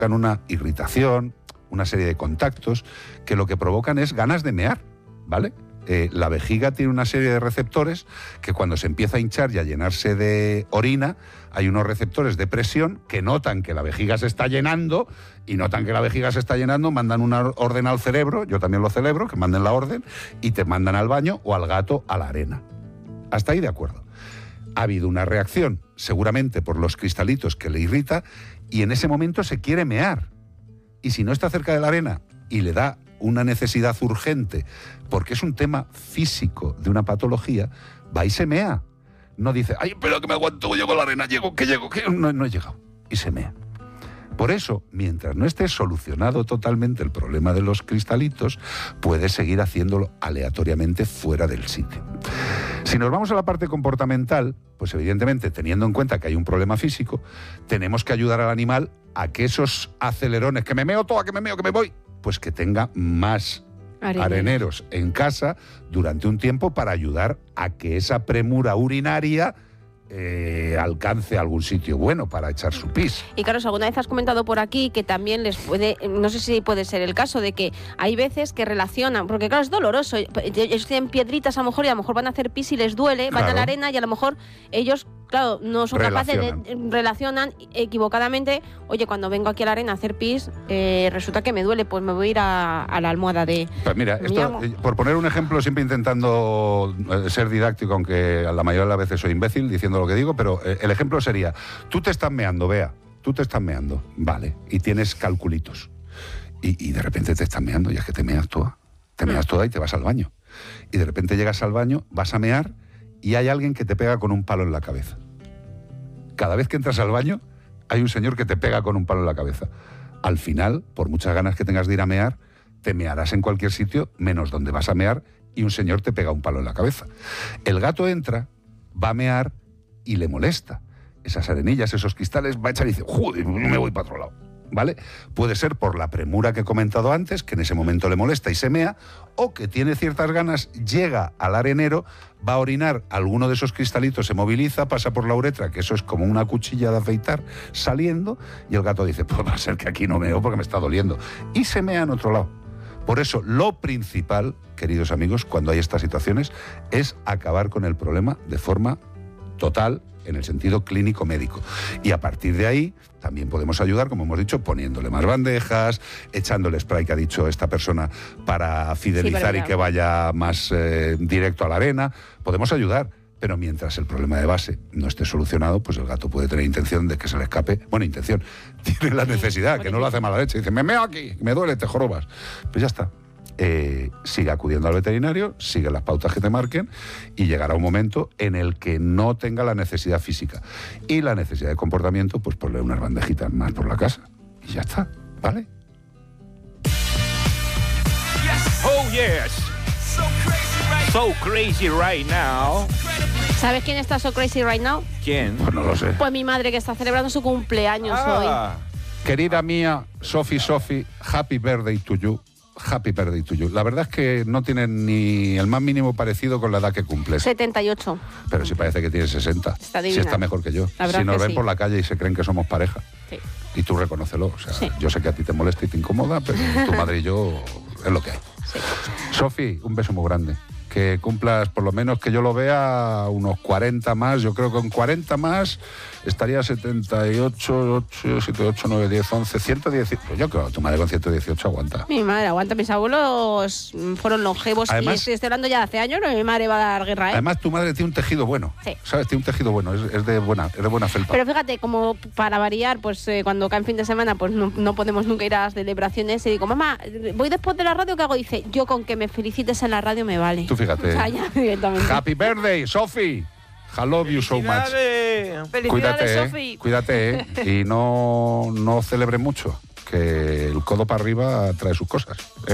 una irritación, una serie de contactos que lo que provocan es ganas de mear, ¿vale? La vejiga tiene una serie de receptores que cuando se empieza a hinchar y a llenarse de orina, hay unos receptores de presión que notan que la vejiga se está llenando y notan que la vejiga se está llenando, mandan una orden al cerebro, yo también lo celebro, que manden la orden, y te mandan al baño o al gato a la arena. Hasta ahí de acuerdo. Ha habido una reacción, seguramente por los cristalitos que le irrita, y en ese momento se quiere mear. Y si no está cerca de la arena y le da una necesidad urgente, porque es un tema físico de una patología, va y se mea. No dice, ay, espera que me aguanto, llego a la arena, llego. No he llegado. Y se mea. Por eso, mientras no esté solucionado totalmente el problema de los cristalitos, puedes seguir haciéndolo aleatoriamente fuera del sitio. Si nos vamos a la parte comportamental, pues evidentemente, teniendo en cuenta que hay un problema físico, tenemos que ayudar al animal a que esos acelerones, que me meo toda, que me meo, que me voy, pues que tenga más areneros en casa durante un tiempo para ayudar a que esa premura urinaria alcance algún sitio bueno para echar su pis. Y Carlos, alguna vez has comentado por aquí que también les puede, no sé si puede ser el caso de que hay veces que relacionan, porque claro, es doloroso, ellos tienen piedritas a lo mejor y a lo mejor van a hacer pis y les duele, van a la arena y a lo mejor ellos, claro, no son capaces de relacionan equivocadamente, oye, cuando vengo aquí a la arena a hacer pis, resulta que me duele, pues me voy a ir a la almohada de... Pues mira, esto, por poner un ejemplo, siempre intentando ser didáctico, aunque a la mayoría de las veces soy imbécil diciendo lo que digo, pero el ejemplo sería, tú te estás meando, Bea, tú te estás meando, vale, y tienes calculitos, y de repente te estás meando, y es que te meas toda y te vas al baño, y de repente llegas al baño, vas a mear, y hay alguien que te pega con un palo en la cabeza. Cada vez que entras al baño, hay un señor que te pega con un palo en la cabeza. Al final, por muchas ganas que tengas de ir a mear, te mearás en cualquier sitio, menos donde vas a mear, y un señor te pega un palo en la cabeza. El gato entra, va a mear, y le molesta. Esas arenillas, esos cristales, va a echar y dice, joder, me voy para otro lado, ¿vale? Puede ser por la premura que he comentado antes, que en ese momento le molesta y se mea, o que tiene ciertas ganas, llega al arenero, va a orinar, alguno de esos cristalitos se moviliza, pasa por la uretra, que eso es como una cuchilla de afeitar, saliendo, y el gato dice, pues va a ser que aquí no meo porque me está doliendo, y se mea en otro lado. Por eso, lo principal, queridos amigos, cuando hay estas situaciones, es acabar con el problema de forma total, en el sentido clínico médico. Y a partir de ahí también podemos ayudar, como hemos dicho, poniéndole más bandejas, echándole spray que ha dicho esta persona para fidelizar y que vaya más directo a la arena. Podemos ayudar, pero mientras el problema de base no esté solucionado, pues el gato puede tener intención de que se le escape. Bueno, intención, tiene la necesidad, que no lo hace mala leche. Dice, me meo aquí, me duele, te jorobas. Pues ya está. Sigue acudiendo al veterinario, sigue las pautas que te marquen y llegará un momento en el que no tenga la necesidad física y la necesidad de comportamiento, pues ponle unas bandejitas más por la casa y ya está, ¿vale? Oh yes, so crazy right now. ¿Sabes quién está so crazy right now? ¿Quién? Pues no lo sé. Pues mi madre, que está celebrando su cumpleaños hoy. Querida mía, Sophie, happy birthday to you. Happy birthday to you. La verdad es que no tienen ni el más mínimo parecido con la edad que cumples. 78. Pero si parece que tiene 60. Está divina. Si está mejor que yo. Si nos ven por la calle y se creen que somos pareja. Sí. Y tú reconócelo. O sea, yo sé que a ti te molesta y te incomoda, pero tu madre y yo es lo que hay. Sí. Sofi, un beso muy grande. Que cumplas, por lo menos que yo lo vea, unos 40 más. Yo creo que con 40 más estaría 78, 8, 7, 8, 9, 10, 11, 110. Pues yo creo que tu madre con 118 aguanta. Mi madre aguanta. Mis abuelos fueron longevos. Además, y estoy hablando ya de hace años, mi madre va a dar guerra, ¿eh? Además, tu madre tiene un tejido bueno. Sí. ¿Sabes? Tiene un tejido bueno, es de buena felpa. Pero fíjate, como para variar, pues cuando cae en fin de semana, pues no podemos nunca ir a las celebraciones. Y digo, mamá, voy después de la radio, ¿qué hago? Dice, yo con que me felicites en la radio me vale. Tú fíjate. O sea, ya directamente. Happy birthday, Sophie. I love you so much. Felicidades, Sophie. Cuídate, y no celebres mucho, que el codo para arriba trae sus cosas.